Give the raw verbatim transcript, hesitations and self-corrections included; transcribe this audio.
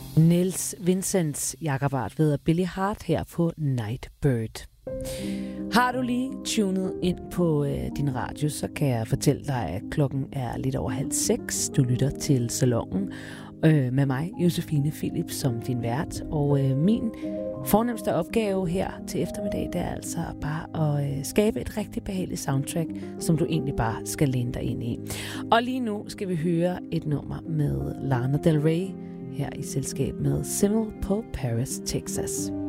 Niels Vincents Jakobart ved Billy Hart her på Nightbird. Har du lige tunet ind på øh, din radio, så kan jeg fortælle dig, at klokken er lidt over halv seks. Du lytter til Salonen øh, med mig, Josefine Philips, som din vært. Og øh, min fornemste opgave her til eftermiddag, det er altså bare at øh, skabe et rigtig behageligt soundtrack, som du egentlig bare skal læne dig ind i. Og lige nu skal vi høre et nummer med Lana Del Rey her i selskab med Simmel på Paris, Texas.